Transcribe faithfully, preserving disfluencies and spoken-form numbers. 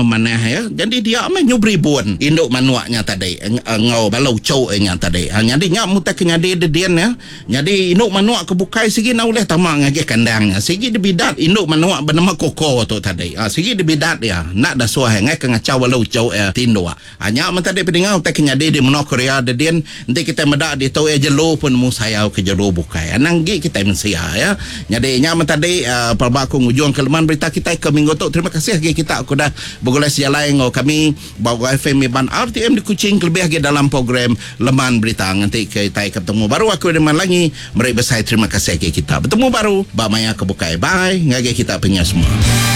memanah ya. Jadi dia amai nyubribun induk manuaknya tadi ngau balau cau nya tadi. Ha, jadi nya mutak nyadi dedian ya. Jadi induk manuak kebukai sigi na oleh tamak ngage kandangnya. Sigi dibidat induk manuak bernama Koko tu tadi. Ha, sigi dibidat ya. Nak dah suah ngai ke ngacau balau cau ya tindua. Hanya men tadi pedingau tak nyadi di menok Korea dedian nanti kita medak di tau ya jelo pun mu sayau ke jelo bukai. Anang gi kita mensia ya. Jadi nya men tadi uh, perbaku ngujung kelemahan berita kita ke minggu tu. Terima kasih lagi kita aku dah bergulas jalan ngo kami bawa F M Ban R T M di Kuching lebih lagi dalam program Leman Berita. Nanti kita ketemu baru aku dengan lagi mereka besar. Terima kasih lagi kita bertemu baru ba maya kebukai. Bye ngage kita punya semua.